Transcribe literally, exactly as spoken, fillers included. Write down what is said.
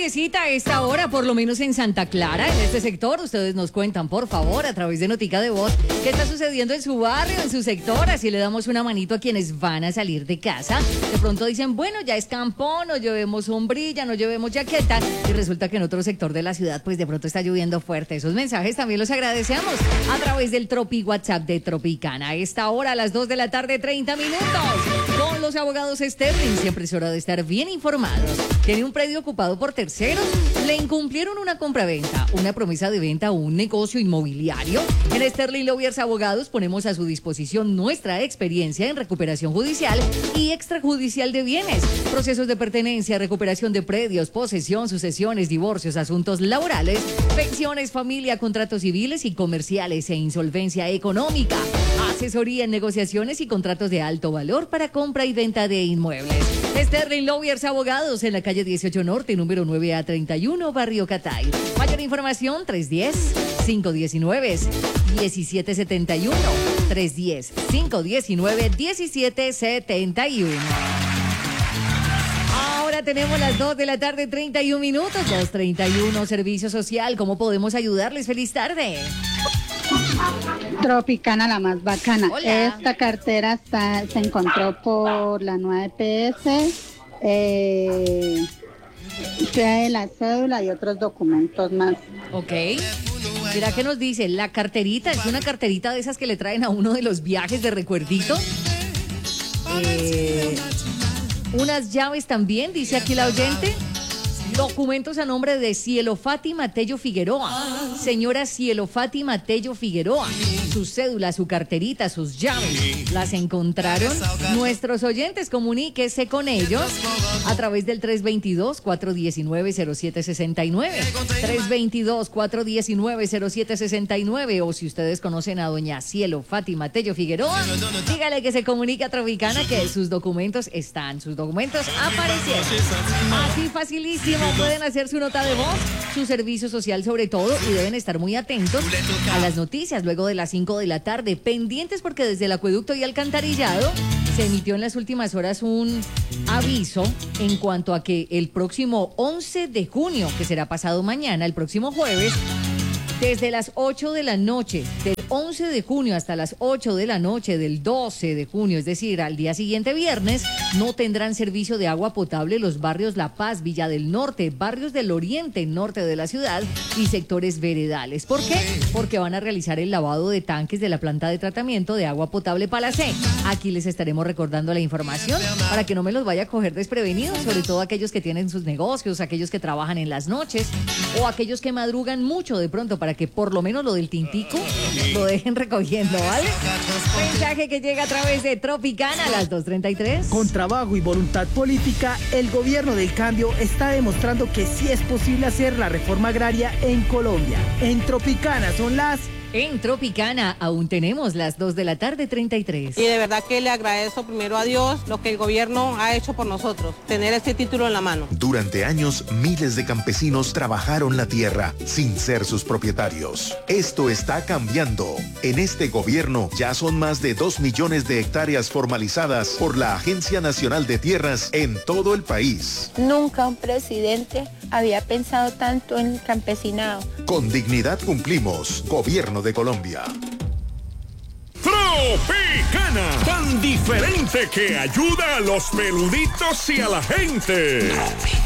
lluviecita a esta hora, por lo menos en Santa Clara, en este sector. Ustedes nos cuentan, por favor, a través de Notica de Voz, qué está sucediendo en su barrio, en su sector. Así le damos una manito a quienes van a salir de casa. De pronto dicen, bueno, ya es campón, no llevemos sombrilla, no llevemos jaqueta. Y resulta que en otro sector de la ciudad, pues de pronto está lloviendo fuerte. Esos mensajes también los agradecemos a través del Tropi WhatsApp de Tropicana. A esta hora, a las dos de la tarde, treinta minutos. Con los abogados Sterling, siempre es hora de estar bien informados. Tiene un predio ocupado por terceros, le incumplieron una compraventa, una promesa de venta o un negocio inmobiliario. En Sterling Lawyers Abogados ponemos a su disposición nuestra experiencia en recuperación judicial y extrajudicial de bienes, procesos de pertenencia, recuperación de predios, posesión, sucesiones, divorcios, asuntos laborales, pensiones, familia, contratos civiles y comerciales e insolvencia económica, asesoría en negociaciones y contratos de alto valor para compra y venta de inmuebles. Sterling Lawyers Abogados en la calle dieciocho Norte, número nueve A treinta y uno, Barrio Catay. Mayor información, tres uno cero, cinco uno nueve, uno siete siete uno. tres uno cero, cinco uno nueve, uno siete siete uno. Ahora tenemos las dos de la tarde, treinta y un minutos, dos treinta y uno, Servicio Social. ¿Cómo podemos ayudarles? Feliz tarde. Tropicana, la más bacana. Hola. Esta cartera está, se encontró por la nueva E P S, eh, trae la cédula y otros documentos más. Ok. Mira qué nos dice, la carterita, es una carterita de esas que le traen a uno de los viajes de recuerdito. Eh, unas llaves también, dice aquí la oyente. Documentos a nombre de Cielo Fátima Tello Figueroa. Señora Cielo Fátima Tello Figueroa. Su cédula, su carterita, sus llaves. ¿Las encontraron? Nuestros oyentes, comuníquese con ellos a través del tres dos dos, cuatro uno nueve, cero siete seis nueve. tres dos dos, cuatro uno nueve, cero siete seis nueve. O si ustedes conocen a doña Cielo Fátima Tello Figueroa, dígale que se comunique a Tropicana que sus documentos están, sus documentos aparecieron. Así facilísimo. Pueden hacer su nota de voz, su servicio social sobre todo, y deben estar muy atentos a las noticias luego de las cinco de la tarde, pendientes porque desde el acueducto y alcantarillado se emitió en las últimas horas un aviso en cuanto a que el próximo once de junio, que será pasado mañana, el próximo jueves, desde las ocho de la noche, del once de junio hasta las ocho de la noche del doce de junio, es decir, al día siguiente viernes, no tendrán servicio de agua potable los barrios La Paz, Villa del Norte, barrios del oriente, norte de la ciudad y sectores veredales. ¿Por qué? Porque van a realizar el lavado de tanques de la planta de tratamiento de agua potable Palacé. Aquí les estaremos recordando la información para que no me los vaya a coger desprevenidos, sobre todo aquellos que tienen sus negocios, aquellos que trabajan en las noches o aquellos que madrugan mucho de pronto para que por lo menos lo del tintico lo dejen recogiendo, ¿vale? Mensaje que llega a través de Tropicana a las dos treinta y tres. Con trabajo y voluntad política, el gobierno del cambio está demostrando que sí es posible hacer la reforma agraria en Colombia. En Tropicana son las... En Tropicana aún tenemos las dos de la tarde, treinta y tres. Y de verdad que le agradezco primero a Dios lo que el gobierno ha hecho por nosotros, tener este título en la mano. Durante años, miles de campesinos trabajaron la tierra sin ser sus propietarios. Esto está cambiando. En este gobierno ya son más de dos millones de hectáreas formalizadas por la Agencia Nacional de Tierras en todo el país. Nunca un presidente había pensado tanto en el campesinado. Con dignidad cumplimos. Gobierno de Colombia. Tropicana, tan diferente que ayuda a los peluditos y a la gente.